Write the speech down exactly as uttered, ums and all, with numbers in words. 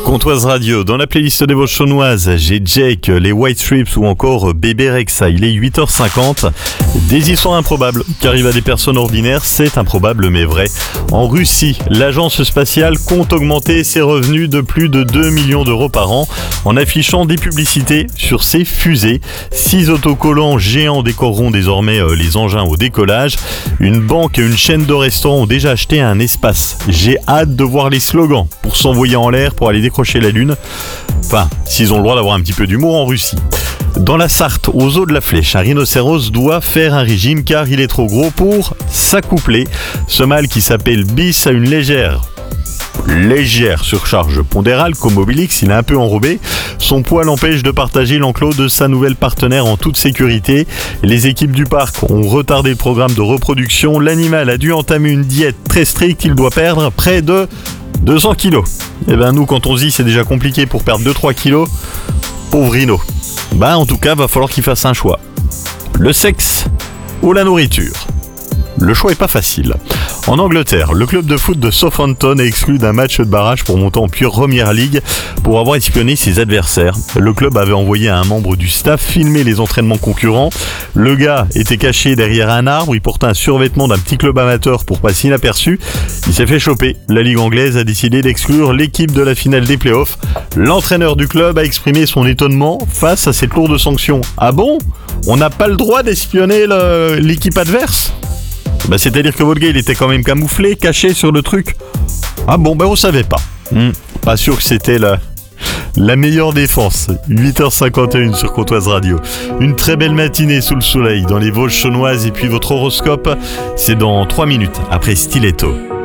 Comtoise Radio, dans la playlist des Vosges chaunoises, j'ai Jake, les White Stripes ou encore Bébé Rexha. Il est huit heures cinquante. Des histoires improbables qui arrivent à des personnes ordinaires, c'est improbable mais vrai. En Russie, l'agence spatiale compte augmenter ses revenus de plus de deux millions d'euros par an en affichant des publicités sur ses fusées. Six autocollants géants décoreront désormais les engins au décollage. Une banque et une chaîne de restaurants ont déjà acheté un espace. J'ai hâte de voir les slogans pour s'envoyer en l'air pour aller décrocher la lune. Enfin, s'ils ont le droit d'avoir un petit peu d'humour en Russie. Dans la Sarthe, aux eaux de la Flèche, un rhinocéros doit faire un régime car il est trop gros pour s'accoupler. Ce mâle qui s'appelle Bis a une légère légère surcharge pondérale comme Obélix, il est un peu enrobé. Son poids l'empêche de partager l'enclos de sa nouvelle partenaire en toute sécurité. Les équipes du parc ont retardé le programme de reproduction. L'animal a dû entamer une diète très stricte, il doit perdre près de deux cents kilos. Et ben nous, quand on se dit c'est déjà compliqué pour perdre deux à trois kilos, pauvre rhino. Ben en tout cas, va falloir qu'il fasse un choix. Le sexe ou la nourriture. Le choix est pas facile. En Angleterre, le club de foot de Southampton est exclu d'un match de barrage pour monter en Premier League pour avoir espionné ses adversaires. Le club avait envoyé un membre du staff filmer les entraînements concurrents. Le gars était caché derrière un arbre, il portait un survêtement d'un petit club amateur pour passer inaperçu. Il s'est fait choper. La Ligue anglaise a décidé d'exclure l'équipe de la finale des playoffs. L'entraîneur du club a exprimé son étonnement face à cette lourde sanction. Ah bon ? On n'a pas le droit d'espionner le, l'équipe adverse ? Bah c'est-à-dire que votre gars il était quand même camouflé, caché sur le truc. Ah bon, bah on savait pas. Hmm, pas sûr que c'était la, la meilleure défense. huit heures cinquante et une sur Comtoise Radio. Une très belle matinée sous le soleil dans les Vosges chaunoises et puis votre horoscope, c'est dans trois minutes après Stiletto.